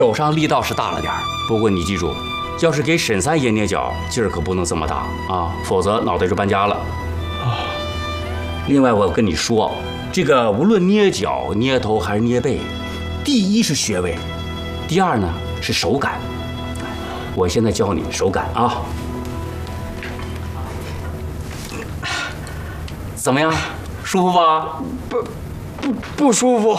手上力道是大了点儿，不过你记住，要是给沈三爷捏脚，劲儿可不能这么大啊，否则脑袋就搬家了。啊。另外，我跟你说，这个无论捏脚、捏头还是捏背，第一是穴位，第二呢是手感。我现在教你手感啊，怎么样？舒服吧？ 不舒服。